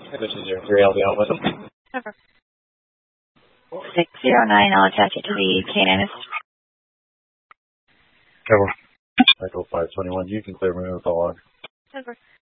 This is 03, I'll be out with them. Over. 609, I'll attach it to the K9. Cover. Echo 521, you can clear me with the log. Over.